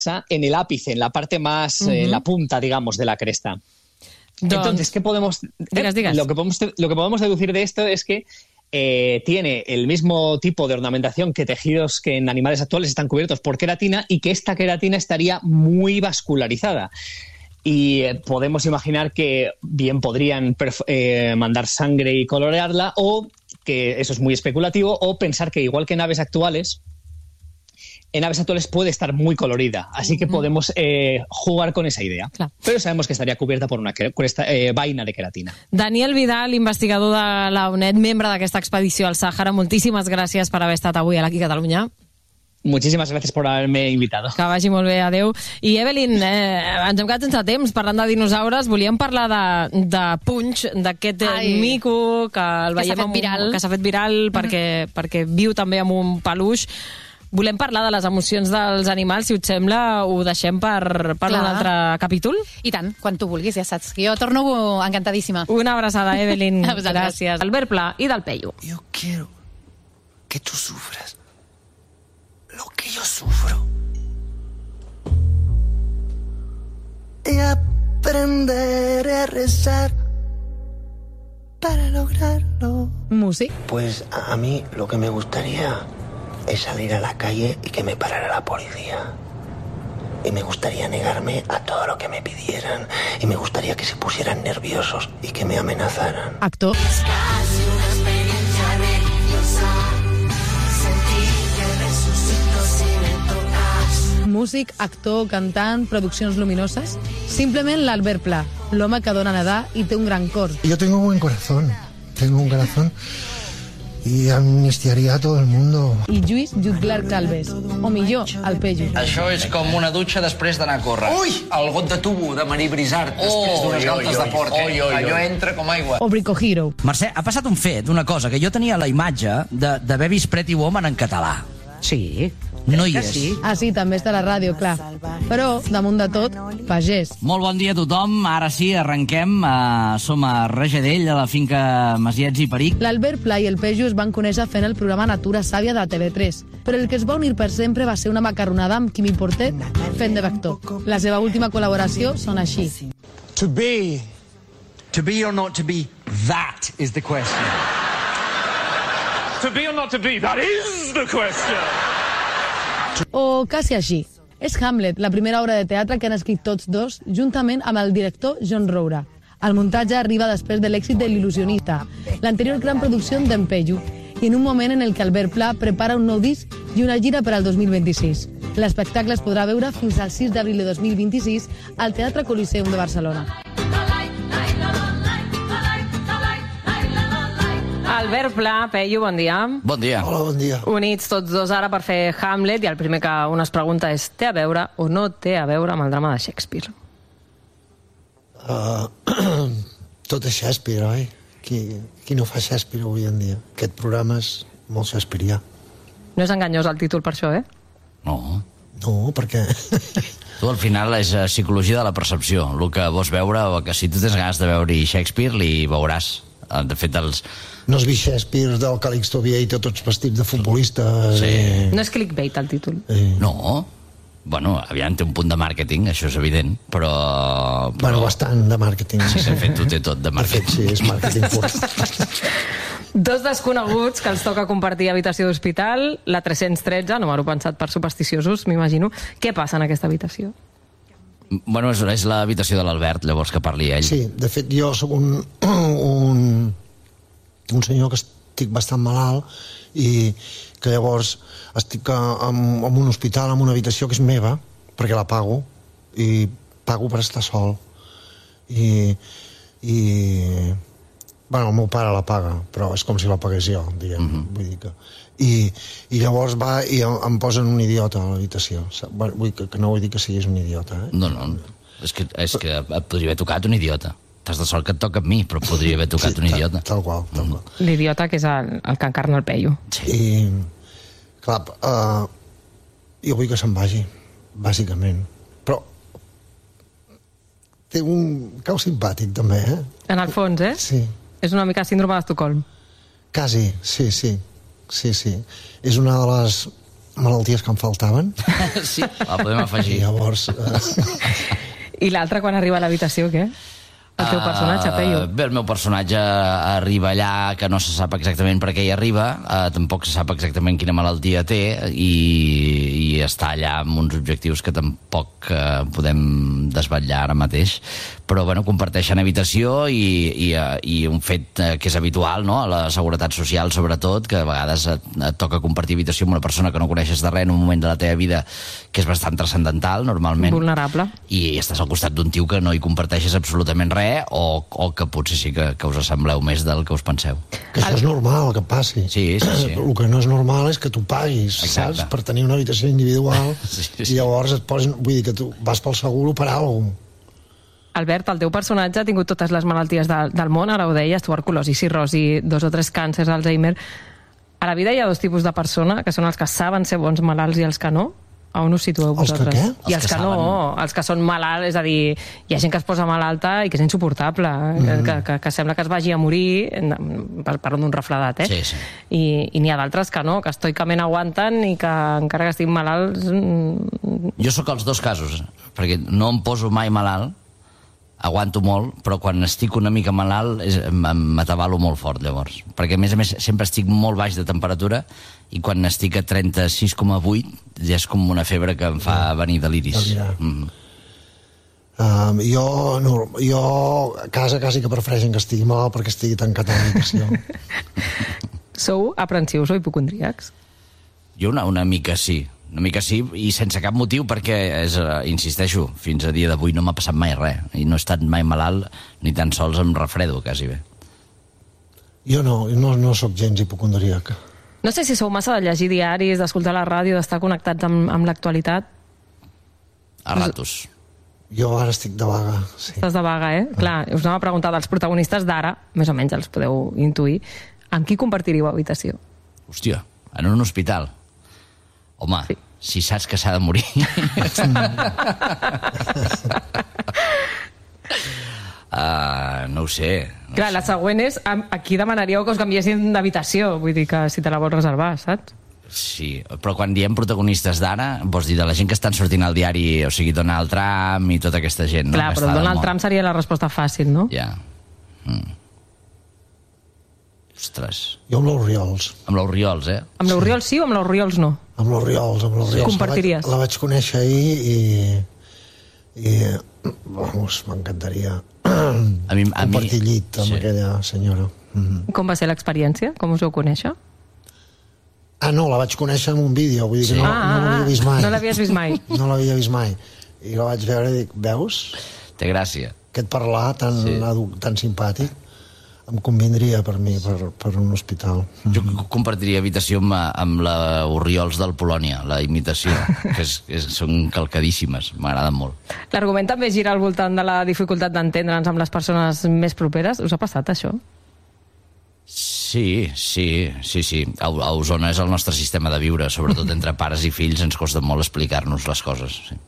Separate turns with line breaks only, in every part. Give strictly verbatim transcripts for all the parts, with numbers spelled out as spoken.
en el ápice, en la parte más, uh-huh. eh, la punta, digamos, de la cresta. Don... Entonces, ¿qué podemos,
digas, digas.
Lo que podemos, lo que podemos deducir de esto es que eh, tiene el mismo tipo de ornamentación que tejidos que en animales actuales están cubiertos por queratina y que esta queratina estaría muy vascularizada. Y eh, podemos imaginar que bien podrían perf- eh, mandar sangre y colorearla, o que eso es muy especulativo, o pensar que igual que en aves actuales, en aves actuales puede estar muy colorida, así que podemos eh, jugar con esa idea. Clar. Però sabemos que estaria coberta per una cresta, eh, vaina de queratina.
Daniel Vidal, investigador de la U N E D, membre d'aquesta expedició al Sàhara, moltíssimes gràcies per haver estat avui a l'Aquí Catalunya.
Muchísimas gracias por haberme invitado.
Que vagi molt bé, adeu. I Evelyn, eh, ens hem quedat sense temps parlant de dinosaures. Volíem parlar de, de Punch, d'aquest Ai, mico que el
que
veiem
s'ha fet viral,
un, que s'ha fet viral mm-hmm. perquè, perquè viu també amb un peluix. Volem parlar de les emocions dels animals, si us sembla, ho deixem per, per un altre capítol?
I tant, quan tu vulguis, ja saps. Jo torno encantadíssima.
Una abraçada, Evelyn. Gràcies. Albert Pla i del Peyu.
Yo quiero que tú sufras lo que yo sufro y aprenderé a rezar para lograrlo.
Músic.
Pues a, a mí lo que me gustaría es salir a la calle y que me parara la policía. Y me gustaría negarme a todo lo que me pidieran. Y me gustaría que se pusieran nerviosos y que me amenazaran.
Actor.
Es casi una experiencia religiosa. Sentir que resucito si me tocas.
Músic, actor, cantant, produccions luminoses. Simplement l'Albert Pla, l'home que dona a nedar i té un gran cor.
Yo tengo un buen corazón. Tengo un corazón. Y amnistiaría a todo el mundo.
I Lluís Jutglar Calves, o millor, el Peyu.
Això és com una dutxa després d'anar a córrer.
Ui!
El got de tubo de Marí Brisart després d'unes galtes de porc.
Oi, oi, oi.
Allò entra com aigua.
O Brico Hero.
Mercè, ha passat un fet, una cosa, que jo tenia la imatge d'haver vist Pretty Woman en català.
Sí.
No hi és.
Sí.
Ah, sí, també està a la ràdio, clar. Però, damunt de tot, pagès.
Molt bon dia a tothom. Ara sí, arrenquem. Uh, som a Rajadell, a la finca Masiets i Peric.
L'Albert Pla i el Peyu es van conèixer fent el programa Natura Sàvia de T V tres. Però el que es va unir per sempre va ser una macarronada amb Quimi Portet fent de vector. La seva última col·laboració sona així.
To be. To be or not to be, that is the question. To be or not to be, that is the question.
O quasi així. És Hamlet, la primera obra de teatre que han escrit tots dos, juntament amb el director John Roura. El muntatge arriba després de l'èxit de L'il·lusionista, l'anterior gran producció d'en Peyu, i en un moment en el que Albert Pla prepara un nou disc i una gira per al dos mil vint-i-sis. L'espectacle es podrà veure fins al sis d'abril de dos mil vint-i-sis al Teatre Coliseum de Barcelona. Albert Pla, Peyu, bon dia.
Bon dia.
Hola, bon dia.
Units tots dos ara per fer Hamlet, i el primer que un es pregunta és: té a veure o no té a veure amb el drama de Shakespeare?
Uh, tot és Shakespeare, oi? Qui, qui no fa Shakespeare avui en dia? Aquest programa és molt shakespearià.
No és enganyós el títol per això, eh?
No.
No, perquè...
Tu al final és psicologia de la percepció. El que vols veure, o que si tu tens ganes de veure Shakespeare, li veuràs. De fet, els...
No has vist Shakespeare del Calixto Vieito tots vestits de futbolistes?
Sí.
I...
No és clickbait el títol.
I...
No. Bueno, aviam, té un punt de màrqueting, això és evident, però... però...
Bueno, bastant de màrqueting.
Sí, de fet, ho té tot de màrqueting.
De fet, sí, és màrqueting pur.
Dos desconeguts que els toca compartir habitació d'hospital, la tres-cents tretze, número pensat per supersticiosos, m'imagino. Què passa en aquesta habitació?
Bueno, és, és l'habitació de l'Albert, llavors que parli ell.
Sí, de fet, jo sóc un, un, un senyor que estic bastant malalt i que llavors estic en, en un hospital, en una habitació que és meva, perquè la pago, i pago per estar sol. I... i bueno, el meu pare la paga, però és com si la pagués jo, diguem. Uh-huh. Vull dir que... I, i llavors va i em posen un idiota a l'habitació. Vull que, que no vull dir que siguis un idiota, eh?
No, no, és que, és que et podria haver tocat un idiota. T'has de sort que et toca a mi, però podria haver tocat sí, un idiota.
Tal, tal qual, tal qual.
L'idiota que és el, el que encarna el Peyu.
Sí. I, clar, uh, jo vull que se'n vagi, bàsicament. Però té un cau simpàtic, també, eh?
En el fons, eh?
Sí.
És una mica síndrome d'Estocolm.
Quasi, sí, sí. Sí, sí. És una de les malalties que em faltaven.
Sí, la podem afegir.
I llavors... Eh...
I l'altre, quan arriba a l'habitació, què? El teu personatge, Peyu?
Uh, bé, el meu personatge arriba allà, que no se sap exactament per què hi arriba, uh, tampoc se sap exactament quina malaltia té, i, i està allà amb uns objectius que tampoc uh, podem desvetllar ara mateix. Però, bueno, comparteixen habitació i, i, uh, i un fet uh, que és habitual, no?, a la seguretat social, sobretot, que a vegades et, et toca compartir habitació amb una persona que no coneixes de res en un moment de la teva vida que és bastant transcendental, normalment.
Vulnerable.
I estàs al costat d'un tio que no hi comparteixes absolutament res, o, o que potser sí que, que us assembleu més del que us penseu.
Que això és normal, que passi.
Sí, sí, sí.
El que no és normal és que tu paguis,
Exacte.
saps? Per tenir una habitació individual,
sí, sí.
i llavors et posen... Vull dir que tu vas pel seguro per alguna cosa.
Albert, el teu personatge ha tingut totes les malalties de, del món, ara ho deies, tuberculosi, cirrosi, dos o tres càncers, Alzheimer. A la vida hi ha dos tipus de persona, que són els que saben ser bons malalts i els que no. A on us situeu vosaltres?
Els que què?
I els, els que, que no, saben... els que són malalts, és a dir, hi ha gent que es posa malalta i que és insuportable, mm. que, que, que sembla que es vagi a morir, parlo d'un refredat, eh?
Sí, sí.
I, i n'hi ha d'altres que no, que estoicament aguanten i que encara que estiguin malalts...
Jo sóc els dos casos, perquè no em poso mai malalt, aguanto molt, però quan estic una mica malalt m'atabalo molt fort, llavors. Perquè, a més a més, sempre estic molt baix de temperatura i quan estic a trenta-sis coma vuit ja és com una febre que em fa venir deliris. Mm.
Um, jo, no, jo a casa quasi que prefereixen que estigui malalt perquè estigui tancat a l'habitació.
Sou aprensius o hipocondríacs?
Jo una, una mica sí. Una mica sí, i sense cap motiu, perquè, és, uh, insisteixo, fins a dia d'avui no m'ha passat mai res, i no he estat mai malalt, ni tan sols em refredo, quasi bé.
Jo no, no, no sóc gens hipocondríac.
No sé si sou massa de llegir diaris, d'escoltar la ràdio, d'estar connectats amb, amb l'actualitat.
A ratos.
Jo ara estic de vaga, sí.
Estàs de vaga, eh? Ah. Clar, us anava a preguntar dels protagonistes d'ara, més o menys els podeu intuir, amb qui compartiríeu habitació?
Hòstia, en un hospital. Home, sí. Si saps que s'ha de morir... uh, no ho sé. No
Clar,
sé.
la següent és aquí demanaríeu que us canviessin d'habitació, vull dir que si te la vols reservar, saps?
Sí, però quan diem protagonistes d'ara, vols dir de la gent que estan sortint al diari, o sigui, Donald Trump i tota aquesta gent, no?
Clar, però Donald Trump seria la resposta fàcil, no?
Ja. Mm. Ostres.
Jo amb l'Oriols.
Amb l'Oriols, eh?
Amb l'Oriols sí o amb l'Oriols no?
Amb l'Oriols, amb l'Oriols.
Compartiries?
La, vaig, la vaig conèixer ahir i... i vamos, m'encantaria
a mi, a
compartir
mi...
llit amb sí. aquella senyora. Mm-hmm.
Com va ser l'experiència? Com us vau conèixer?
Ah, no, la vaig conèixer en un vídeo, vull dir que sí. no,
ah,
no l'havia vist mai.
No l'havies vist mai?
No l'havia vist mai. I la vaig veure i dic, veus?
Té gràcia.
Aquest parlar tan, sí. tan simpàtic em convindria per mi, per, per un hospital.
Jo compartiria habitació amb, amb la Oriols del Polònia, la imitació, que és, és, són calcadíssimes, m'agraden molt.
L'argument també gira al voltant de la dificultat d'entendre'ns amb les persones més properes. Us ha passat això?
Sí, sí, sí, sí. A, a Osona és el nostre sistema de viure, sobretot entre pares i fills ens costa molt explicar-nos les coses. Sí.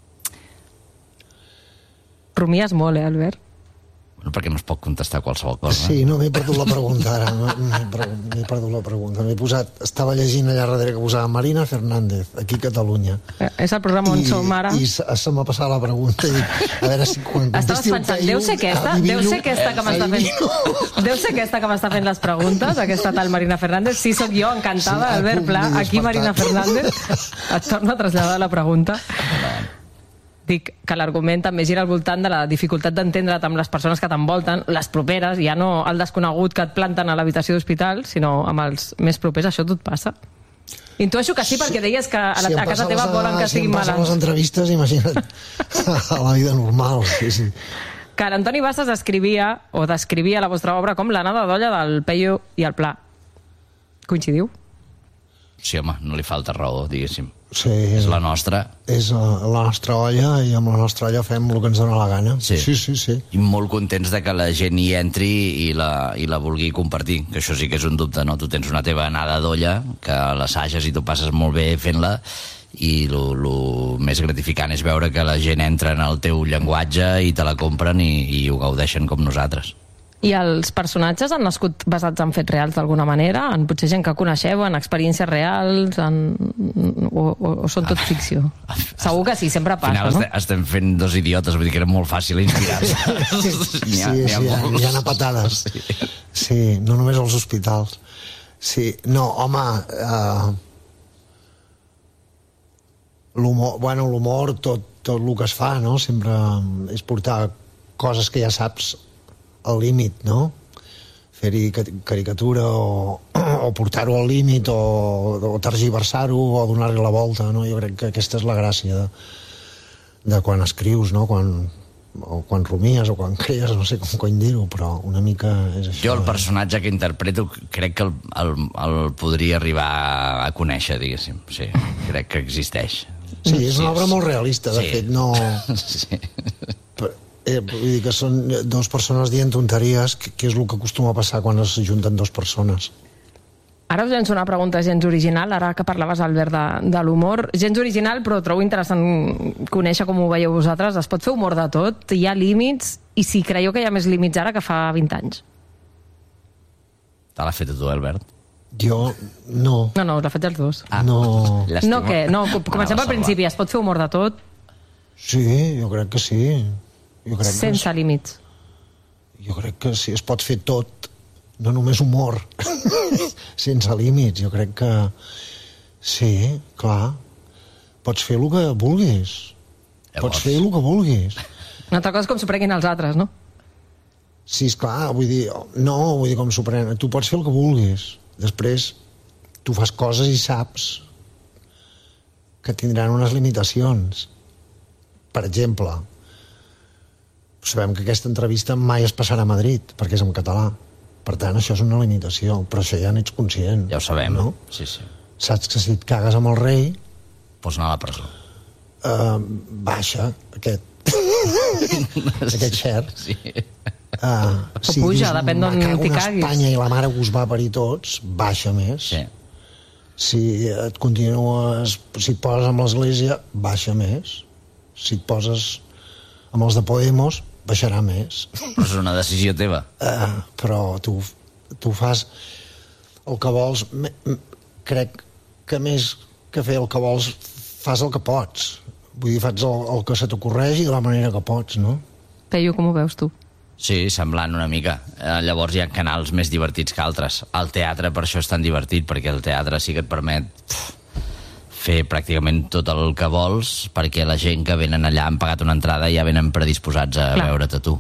Rumies molt, eh, Albert?
Bueno, perquè no es pot contestar qualsevol cosa.
Sí, no, m'he perdut la pregunta ara. M'he perdut la pregunta. M'he posat... Estava llegint allà darrere que posava Marina Fernández, aquí a Catalunya.
Eh, és el programa on I, som ara.
I se, se m'ha passat la pregunta i a veure si quan
Estaves pensant, deu ser aquesta? Deu ser aquesta que m'està fent... Deu ser aquesta que m'està fent les preguntes, aquesta tal Marina Fernández? Sí, sóc jo, encantada, sí, Albert Pla. Aquí Marina Fernández. Et torno a traslladar la pregunta. Dic que l'argument també gira al voltant de la dificultat d'entendre't amb les persones que t'envolten, les properes, ja no el desconegut que et planten a l'habitació d'hospital, sinó amb els més propers. Això tot passa? Intueixo que sí, perquè deies que a, la, si a casa teva les, volen que si estiguin malalts.
Si em passen les entrevistes, imagina't, a la vida normal. Sí, sí.
Que l'Antoni Bassas escrivia, o descrivia la vostra obra com l'anada d'olla del Peyu i el Pla. Coincidiu?
Sí, home, no li falta raó, diguéssim.
Sí,
és la nostra.
És la nostra olla i amb la nostra olla fem el que ens dona la gana.
Sí,
sí, sí. sí.
I molt contents de que la gent hi entri i la, i la vulgui compartir, que això sí que és un dubte, no? Tu tens una teva anada d'olla, que l'assages i tu passes molt bé fent-la, i el més gratificant és veure que la gent entra en el teu llenguatge i te la compren i, i ho gaudeixen com nosaltres.
I els personatges han nascut basats en fets reals d'alguna manera? En potser gent que coneixeu, en experiències reals, en... o, o, o són tot ficció? Segur que sí, sempre passa,
no? Al final
no?
estem fent dos idiotes, vull dir que era molt fàcil inspirar-se.
Sí, sí, sí, hi ha patades. Sí, no només als hospitals. Sí, no, home... Uh, l'humor, bueno, l'humor, tot, tot el que es fa, no? Sempre és portar coses que ja saps al límit, no? Fer-hi caricatura o, o portar-ho al límit o, o tergiversar-ho o donar-li la volta, no? Jo crec que aquesta és la gràcia de, de quan escrius, no? Quan, o quan rumies o quan crees, no sé com cony dir-ho, però una mica és això.
Jo el personatge que interpreto crec que el, el, el podria arribar a conèixer, diguéssim. Sí, crec que existeix.
Sí, és una obra molt realista, de
sí.
fet, no...
Sí.
Eh, vull dir que són dues persones dient tonteries, que, que és el que acostuma a passar quan es junten dues persones.
Ara us llenço una pregunta gens original, ara que parlaves, Albert, de, de l'humor. Gens original, però trobo interessant conèixer com ho veieu vosaltres. Es pot fer humor de tot, hi ha límits, i si creieu que hi ha més límits ara que fa vint anys?
Te l'ha fet tu, Albert?
Jo, no.
No, no, us l'ha fet els dos.
Ah, no.
No, què? No, comencem pel principi. Es pot fer humor de tot?
Sí, jo crec que sí. Jo crec
Sense
que...
límits.
Jo crec que sí, es pot fer tot, no només humor, sense límits. Jo crec que sí, clar. Pots fer el que vulguis. Llavors... Pots fer el que vulguis.
Una altra cosa és com s'ho prenguin els altres, no?
Sí, esclar, vull dir... No, vull dir com s'ho prenen. Tu pots fer el que vulguis. Després, tu fas coses i saps que tindran unes limitacions. Per exemple... Sabem que aquesta entrevista mai es passarà a Madrid, perquè és en català. Per tant, això és una limitació, però això ja n'ets conscient.
Ja ho sabem,
no?
Sí, sí.
Saps que si et cagues amb el rei...
Pots anar a la presó.
Uh, baixa, aquest... aquest xert.
Sí.
Uh,
si o puja, dius, depèn d'on t'hi caguis.
Espanya i la mare que us va parir tots, baixa més.
Sí.
Si et continues... Si et poses amb l'església, baixa més. Si et poses amb els de Podemos, baixarà més.
Però és una decisió teva.
Uh, però tu, tu fas el que vols. Me, crec que més que fer el que vols, fas el que pots. Vull dir, fas el, el que se t'ocorreix i de la manera que pots, no?
Peyu, com ho veus tu?
Sí, semblant una mica. Eh, llavors hi ha canals més divertits que altres. El teatre per això és tan divertit, perquè el teatre sí que et permet pff, fer pràcticament tot el que vols, perquè la gent que venen allà han pagat una entrada i ja venen predisposats a Clar. veure't a tu.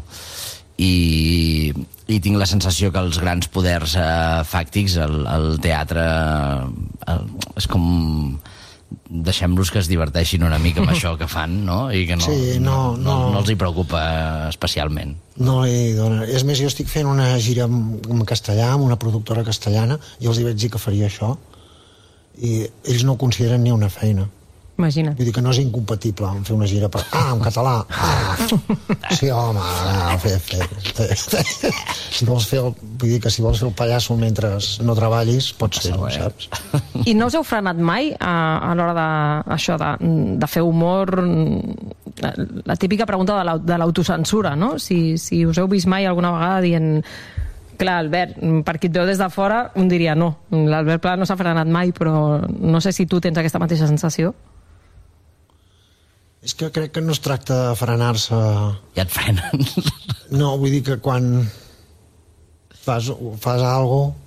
I, I tinc la sensació que els grans poders eh, fàctics, el, el teatre, el, és com... deixem-los que es diverteixin una mica amb això que fan, no? I que no,
sí, no, no,
no, no, no els hi preocupa especialment.
No li dona... És més, jo estic fent una gira en, en castellà, amb una productora castellana, i els hi vaig dir que faria això, i ells no ho consideren ni una feina.
Imagina't.
Vull dir que no és incompatible en fer una gira per... Ah, en català! Ah, sí, home, no, fer, fer, fer, fer. Si vols fer el... Vull dir que si vols fer el pallasso mentre no treballis, pots fer-ho, saps?
I no us heu frenat mai a, a l'hora de, això, de, de fer humor? La típica pregunta de l'autocensura, no? Si, si us heu vist mai alguna vegada dient... Clar, Albert, per qui et veu des de fora, un diria no. L'Albert Pla no s'ha frenat mai, però no sé si tu tens aquesta mateixa sensació.
És que crec que no es tracta de frenar-se...
Ja et frenen.
No, vull dir que quan fas, fas alguna cosa...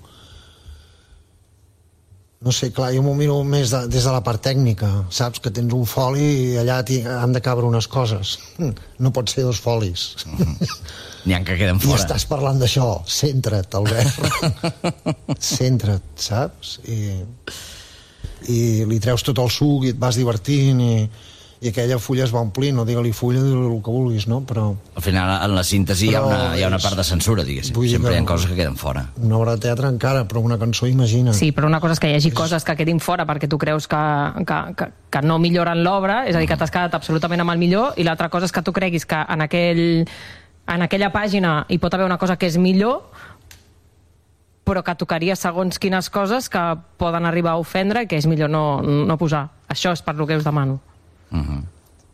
No sé, clar, jo m'ho miro més de, des de la part tècnica, saps? Que tens un foli i allà han de cabre unes coses. No pot ser dos folis.
N'hi ha que queden fora.
I estàs parlant d'això. Centra't, Albert. Centra't, saps? I, i li treus tot el suc i et vas divertint i... i aquella fulla es va omplint, no digue-li fulla, digue-li el que vulguis, no? Però... Al
final, en la síntesi, hi ha, una, hi ha una part de censura, diguéssim. Sempre hi ha coses que queden fora.
Una obra de teatre encara, però una cançó, imagina.
Sí, però una cosa és que hi hagi coses que quedin fora perquè tu creus que, que, que, que no milloren l'obra, és a dir, que t'has quedat absolutament amb el millor, i l'altra cosa és que tu creguis que en, aquell, en aquella pàgina hi pot haver una cosa que és millor, però que tocaria segons quines coses que poden arribar a ofendre i que és millor no, no posar. Això és per lo que us demano.
Uh-huh.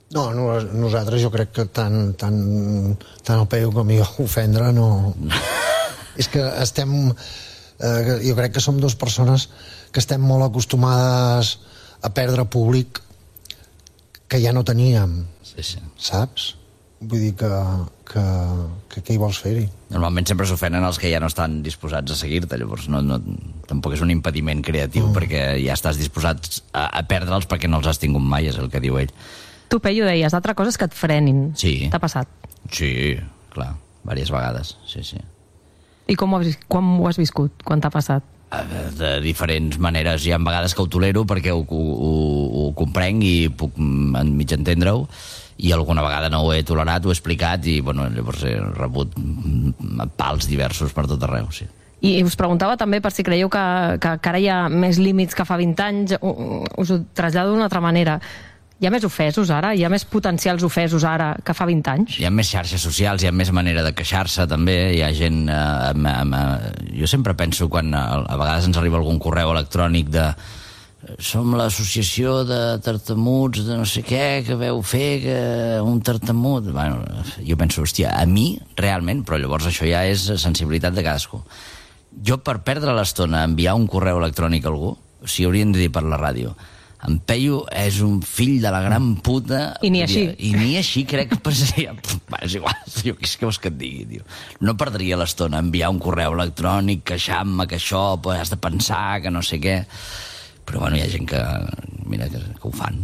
No, no, nosaltres jo crec que tant, tant, tant el Peyu com jo ofendre no... És que estem... Eh, jo crec que som dues persones que estem molt acostumades a perdre públic que ja no teníem.
Sí, sí.
Saps? Vull dir que, que, que què hi vols fer-hi?
Normalment sempre s'ofenen els que ja no estan disposats a seguir-te, llavors no, no, tampoc és un impediment creatiu, mm. perquè ja estàs disposat a, a perdre'ls perquè no els has tingut mai, és el que diu ell.
Tu, Peyu, deies, d'altres coses que et frenin.
Sí.
T'ha passat?
Sí, clar, diverses vegades, sí, sí.
I com ho has, com ho has viscut, quan t'ha passat?
De diferents maneres. Hi ha vegades que ho tolero perquè ho, ho, ho comprenc i puc mig entendre-ho, i alguna vegada no ho he tolerat, ho he explicat i bueno, llavors he rebut pals diversos per tot arreu, sí.
I us preguntava també per si creieu que, que, que ara hi ha més límits que fa vint anys, us ho trasllado d'una altra manera. Hi ha més ofesos ara? Hi ha més potencials ofesos ara que fa vint anys?
Hi ha més xarxes socials, hi ha més manera de queixar-se també, hi ha gent... Eh, amb, amb, jo sempre penso quan a, a vegades ens arriba algun correu electrònic de som l'associació de tartamuts de no sé què, que veu fer que un tartamut... Bueno, jo penso, hòstia, a mi, realment, però llavors això ja és sensibilitat de cadascú. Jo, per perdre l'estona a enviar un correu electrònic a algú, o sigui, haurien de dir per la ràdio, en Peyu és un fill de la gran puta...
I ni així.
I ni així crec que pensaria... Va, és igual, tio, què vols que et digui, tio? No perdria l'estona a enviar un correu electrònic queixant-me que això, pues, has de pensar, que no sé què... Però bueno, hi ha gent que, mira, que, que ho fan.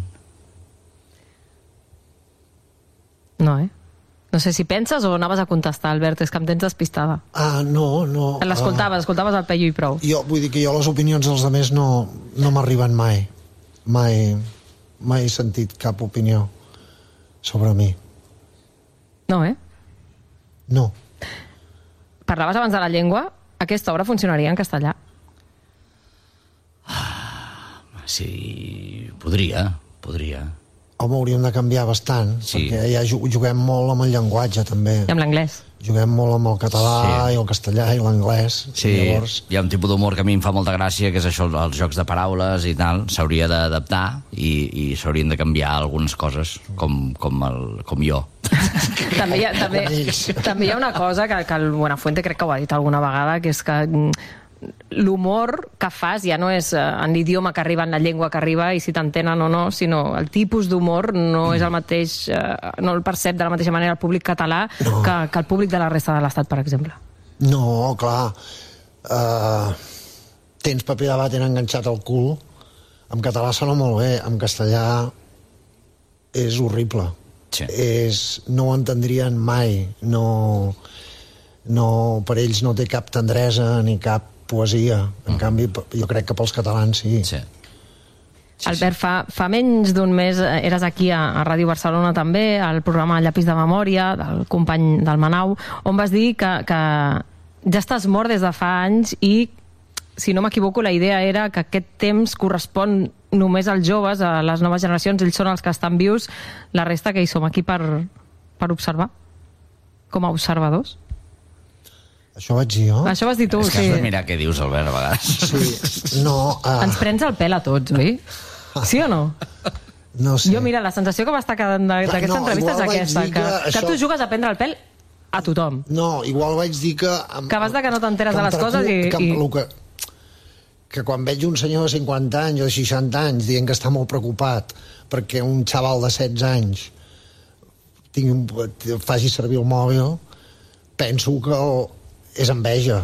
No, eh? No sé si penses o anaves a contestar, Albert, és que em tens despistada.
Ah, no, no.
L'escoltaves, uh, escoltaves el Peyu i prou.
Jo vull dir que jo les opinions dels altres no, no m'arriben mai. Mai, mai he sentit cap opinió sobre mi.
No, eh?
No.
Parlaves abans de la llengua. Aquesta obra funcionaria en castellà?
Sí, podria, podria.
Home, hauríem de canviar bastant, sí. Perquè ja juguem molt amb el llenguatge, també.
I amb l'anglès.
Juguem molt amb el català, sí. I el castellà i l'anglès.
Sí, llavors... hi ha un tipus d'humor que a mi em fa molta gràcia, que és això, els jocs de paraules i tal, s'hauria d'adaptar i, i s'haurien de canviar algunes coses, com, com, el, com jo.
També hi ha, també, també hi ha una cosa que, que el Buenafuente crec que ho ha dit alguna vegada, que és que l'humor que fas ja no és en l'idioma que arriba, en la llengua que arriba i si t'entenen o no, sinó el tipus d'humor no és el mateix, no el percep de la mateixa manera el públic català no. que, que el públic de la resta de l'Estat, per exemple.
No, clar. Uh, tens paper de vàter enganxat al cul. En català sona molt bé, en castellà és horrible. Sí. És, no ho entendrien mai. No, no, per ells no té cap tendresa ni cap poesia. En mm. canvi, jo crec que pels catalans sí.
Sí.
Sí, Albert, fa, fa menys d'un mes eres aquí a, a Ràdio Barcelona també, al programa Llapis de Memòria, del company del Manau, on vas dir que, que ja estàs mort des de fa anys i, si no m'equivoco, la idea era que aquest temps correspon només als joves, a les noves generacions, ells són els que estan vius, la resta que hi som aquí per, per observar, com a observadors.
Això vaig dir jo?
Això vas dir tu,
és que
sí.
has de mirar què dius, Albert, a vegades.
Sí, no... Uh...
Ens prens el pèl a tots, oi? Sí o no?
No sé.
Jo, mira, la sensació que m'està quedant d'aquesta no, entrevista és aquesta, que, que,
això...
que tu jugues a prendre el pèl a tothom.
No, igual vaig dir que... Amb,
que vas de que no t'enteres de les coses i...
Que,
i...
que, que quan veig un senyor de cinquanta anys o de seixanta anys dient que està molt preocupat perquè un xaval de setze anys tingui un, faci servir el mòbil, penso que és enveja,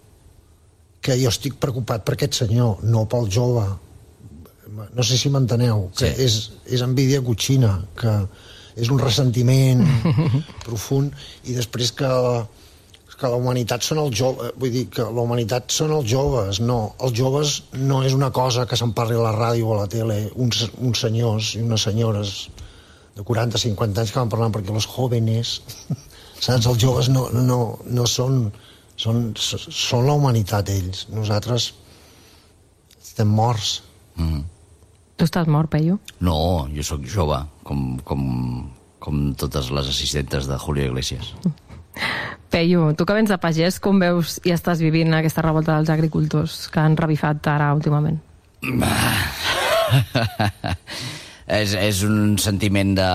que jo estic preocupat per aquest senyor, no pel jove. No sé si m'enteneu, que sí. és, és envídia cotxina, que és un ressentiment profund, i després que, que la humanitat són els joves, vull dir que la humanitat són els joves, no, els joves no és una cosa que se'n parli a la ràdio o a la tele, uns, uns senyors i unes senyores de quaranta a cinquanta anys que van parlant, perquè els jóvenes, saps, els joves no, no, no són... Són, són la humanitat, ells. Nosaltres estem morts.
Mm.
Tu estàs mort, Peyu?
No, jo sóc jove, com, com, com totes les assistentes de Julio Iglesias.
Peyu, tu que vens de pagès, com veus i estàs vivint aquesta revolta dels agricultors que han revifat ara últimament?
És, és un sentiment de...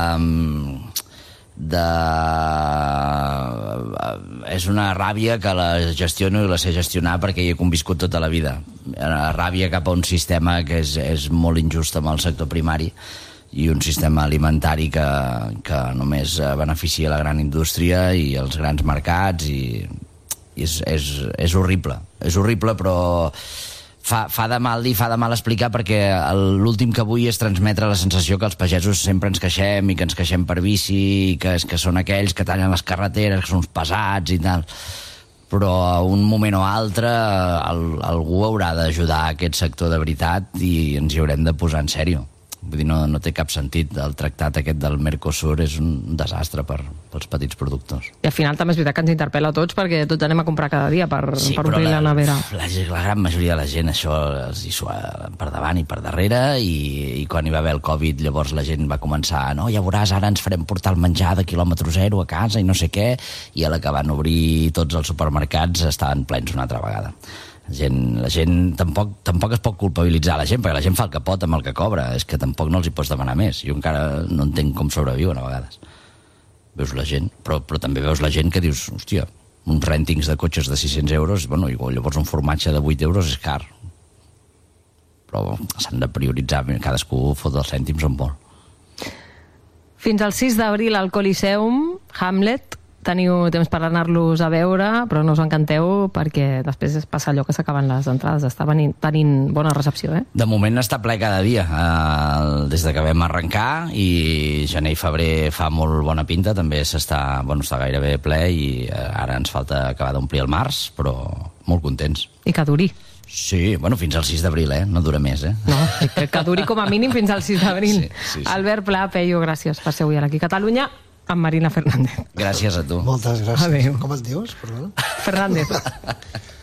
de... és una ràbia que la gestiono i la sé gestionar perquè hi he conviscut tota la vida. Una ràbia cap a un sistema que és, és molt injust amb el sector primari i un sistema alimentari que, que només beneficia la gran indústria i els grans mercats i, i és, és, és horrible. És horrible, però fa, fa de mal dir, fa de mal explicar, perquè l'últim que vull és transmetre la sensació que els pagesos sempre ens queixem i que ens queixem per bici i que, que són aquells que tallen les carreteres, que són uns pesats i tal. Però a un moment o altre el, algú haurà d'ajudar aquest sector de veritat i ens hi haurem de posar en sèrio. Vull dir, no, no té cap sentit. El tractat aquest del Mercosur és un desastre per, pels petits productors.
I al final també és veritat que ens interpel·la a tots perquè tots anem a comprar cada dia per,
sí,
per omplir la, la nevera.
La, la gran majoria de la gent això els hi sua per davant i per darrere i, i quan hi va haver el Covid llavors la gent va començar, no, ja veuràs, ara ens farem portar el menjar de quilòmetre zero a casa i no sé què, i a la que van obrir tots els supermercats estaven plens una altra vegada. La gent, la gent tampoc, tampoc es pot culpabilitzar la gent, perquè la gent fa el que pot amb el que cobra, és que tampoc no els hi pots demanar més. Jo encara no entenc com sobreviuen a vegades. Veus la gent, però, però també veus la gent que dius, hòstia, uns rèntings de cotxes de sis-cents euros, bueno, igual, llavors un formatge de vuit euros és car. Però s'han de prioritzar, cadascú fot els cèntims on vol.
Fins al sis d'abril al Coliseum, Hamlet, teniu temps per anar-los a veure, però no us encanteu perquè després passa allò que s'acaben les entrades. Està venint, tenint bona recepció, eh?
De moment està ple cada dia, eh, des de que vam arrencar, i gener i febrer fa molt bona pinta, també s'està, bueno, està gairebé ple i ara ens falta acabar d'omplir el març, però molt contents.
I que duri.
Sí, bueno, fins al sis d'abril, eh? No dura més, eh?
No, que, que duri com a mínim fins al sis d'abril.
Sí, sí, sí.
Albert Pla, Peyu, gràcies per ser avui aquí a Catalunya amb Marina Fernández.
Gràcies a tu.
Moltes gràcies.
Adéu.
Com et dius, perdona?
Fernández.